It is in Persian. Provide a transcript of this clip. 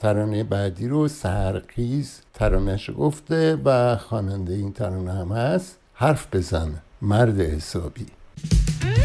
ترانه بعدی رو سحرخیز ترانهش گفته و خواننده این ترانه هم هست حرف بزن مرد حسابی.